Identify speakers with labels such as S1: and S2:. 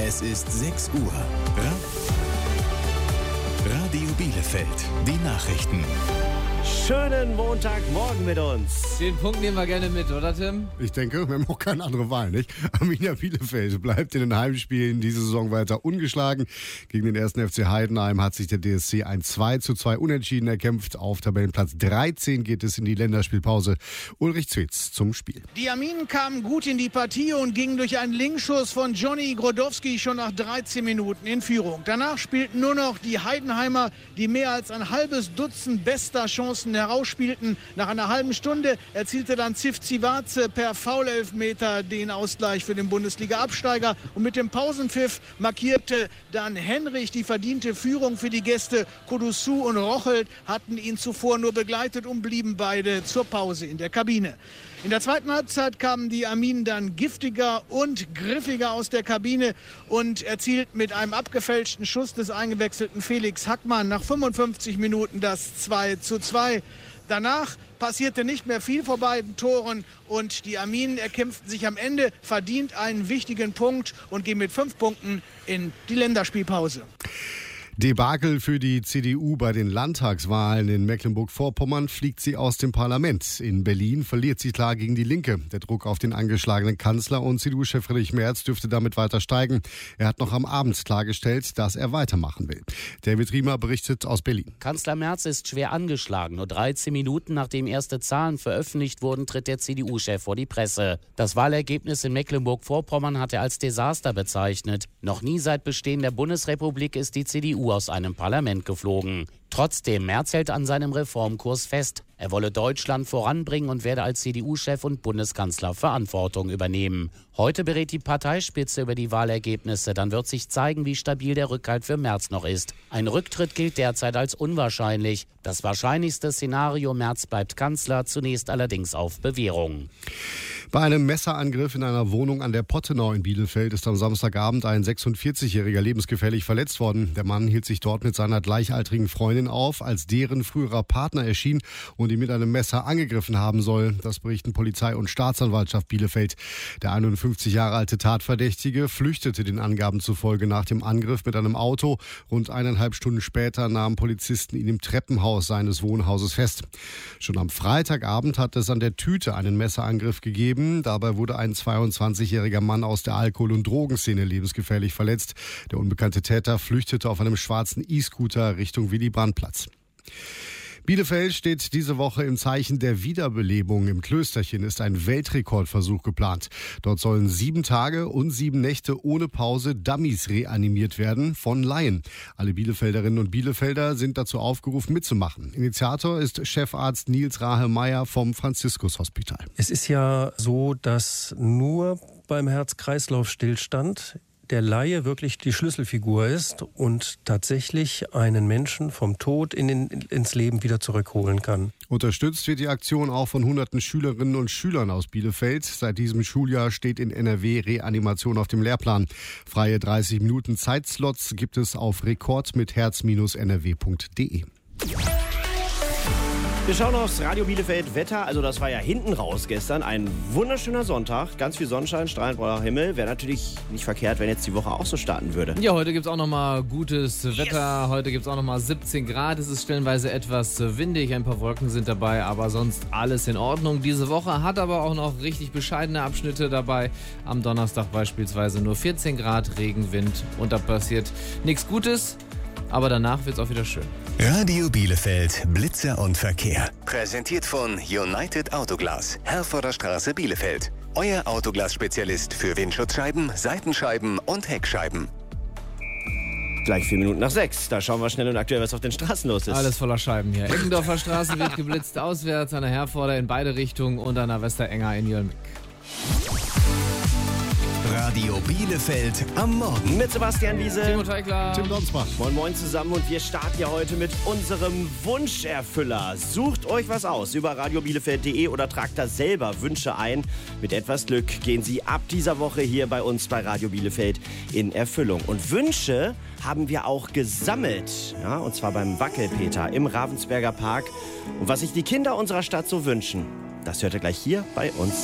S1: Es ist 6 Uhr. Radio Bielefeld. Die Nachrichten.
S2: Schönen Montagmorgen mit uns.
S3: Den Punkt nehmen wir gerne mit, oder Tim?
S4: Ich denke, wir haben auch keine andere Wahl, nicht? Arminia Bielefeld bleibt in den Heimspielen diese Saison weiter ungeschlagen. Gegen den 1. FC Heidenheim hat sich der DSC ein 2:2 Unentschieden erkämpft. Auf Tabellenplatz 13 geht es in die Länderspielpause. Ulrich Zwitz zum Spiel.
S5: Die Arminen kamen gut in die Partie und gingen durch einen Linkschuss von Johnny Grodowski schon nach 13 Minuten in Führung. Danach spielten nur noch die Heidenheimer, die mehr als ein halbes Dutzend bester Chancen herausspielten. Nach einer halben Stunde erzielte dann Zivcivace per Foulelfmeter den Ausgleich für den Bundesliga-Absteiger. Und mit dem Pausenpfiff markierte dann Henrich die verdiente Führung für die Gäste. Kudusu und Rochelt hatten ihn zuvor nur begleitet und blieben beide zur Pause in der Kabine. In der zweiten Halbzeit kamen die Arminen dann giftiger und griffiger aus der Kabine und erzielten mit einem abgefälschten Schuss des eingewechselten Felix Hackmann nach 55 Minuten das 2:2. Danach passierte nicht mehr viel vor beiden Toren und die Arminen erkämpften sich am Ende verdient einen wichtigen Punkt und gehen mit 5 Punkten in die Länderspielpause.
S4: Debakel für die CDU bei den Landtagswahlen in Mecklenburg-Vorpommern, fliegt sie aus dem Parlament. In Berlin verliert sie klar gegen die Linke. Der Druck auf den angeschlagenen Kanzler und CDU-Chef Friedrich Merz dürfte damit weiter steigen. Er hat noch am Abend klargestellt, dass er weitermachen will. David Riemer berichtet aus Berlin.
S6: Kanzler Merz ist schwer angeschlagen. Nur 13 Minuten nachdem erste Zahlen veröffentlicht wurden, tritt der CDU-Chef vor die Presse. Das Wahlergebnis in Mecklenburg-Vorpommern hat er als Desaster bezeichnet. Noch nie seit Bestehen der Bundesrepublik ist die CDU aus einem Parlament geflogen. Trotzdem, Merz hält an seinem Reformkurs fest. Er wolle Deutschland voranbringen und werde als CDU-Chef und Bundeskanzler Verantwortung übernehmen. Heute berät die Parteispitze über die Wahlergebnisse. Dann wird sich zeigen, wie stabil der Rückhalt für Merz noch ist. Ein Rücktritt gilt derzeit als unwahrscheinlich. Das wahrscheinlichste Szenario: Merz bleibt Kanzler, zunächst allerdings auf Bewährung.
S4: Bei einem Messerangriff in einer Wohnung an der Pottenau in Bielefeld ist am Samstagabend ein 46-Jähriger lebensgefährlich verletzt worden. Der Mann hielt sich dort mit seiner gleichaltrigen Freundin auf, als deren früherer Partner erschien und ihn mit einem Messer angegriffen haben soll. Das berichten Polizei und Staatsanwaltschaft Bielefeld. Der 51 Jahre alte Tatverdächtige flüchtete den Angaben zufolge nach dem Angriff mit einem Auto. Rund 1,5 Stunden später nahmen Polizisten ihn im Treppenhaus seines Wohnhauses fest. Schon am Freitagabend hat es an der Tüte einen Messerangriff gegeben. Dabei wurde ein 22-jähriger Mann aus der Alkohol- und Drogenszene lebensgefährlich verletzt. Der unbekannte Täter flüchtete auf einem schwarzen E-Scooter Richtung Willy-Brandt-Platz. Bielefeld steht diese Woche im Zeichen der Wiederbelebung. Im Klösterchen ist ein Weltrekordversuch geplant. Dort sollen 7 Tage und 7 Nächte ohne Pause Dummies reanimiert werden von Laien. Alle Bielefelderinnen und Bielefelder sind dazu aufgerufen, mitzumachen. Initiator ist Chefarzt Nils Rahe-Meyer vom Franziskus-Hospital.
S7: Es ist ja so, dass nur beim Herz-Kreislauf-Stillstand der Laie wirklich die Schlüsselfigur ist und tatsächlich einen Menschen vom Tod ins Leben wieder zurückholen kann.
S4: Unterstützt wird die Aktion auch von hunderten Schülerinnen und Schülern aus Bielefeld. Seit diesem Schuljahr steht in NRW Reanimation auf dem Lehrplan. Freie 30 Minuten Zeitslots gibt es auf rekord-nrw.de.
S2: Wir schauen aufs Radio Bielefeld Wetter. Also das war ja hinten raus gestern. Ein wunderschöner Sonntag. Ganz viel Sonnenschein, strahlend blauer Himmel. Wäre natürlich nicht verkehrt, wenn jetzt die Woche auch so starten würde.
S3: Ja, heute gibt es auch nochmal gutes Wetter. Heute gibt es auch nochmal 17 Grad. Es ist stellenweise etwas windig. Ein paar Wolken sind dabei, aber sonst alles in Ordnung. Diese Woche hat aber auch noch richtig bescheidene Abschnitte dabei. Am Donnerstag beispielsweise nur 14 Grad, Regen, Wind. Und da passiert nichts Gutes. Aber danach wird es auch wieder schön.
S1: Radio Bielefeld, Blitzer und Verkehr. Präsentiert von United Autoglas, Herforder Straße, Bielefeld. Euer Autoglas-Spezialist für Windschutzscheiben, Seitenscheiben und Heckscheiben.
S2: Gleich 4 Minuten nach 6. Da schauen wir schnell und aktuell, was auf den Straßen los ist.
S3: Alles voller Scheiben hier. Eckendorfer Straße wird geblitzt auswärts, an der Herforder in beide Richtungen und an der Westerenger in Jölmik.
S1: Radio Bielefeld am Morgen.
S2: Mit Sebastian Wiese,
S3: Timo Teigler,
S4: Tim Donsbach.
S2: Moin Moin zusammen und wir starten ja heute mit unserem Wunscherfüller. Sucht euch was aus über radiobielefeld.de oder tragt da selber Wünsche ein. Mit etwas Glück gehen sie ab dieser Woche hier bei uns bei Radio Bielefeld in Erfüllung. Und Wünsche haben wir auch gesammelt, ja, und zwar beim Wackelpeter im Ravensberger Park. Und was sich die Kinder unserer Stadt so wünschen, das hört ihr gleich hier bei uns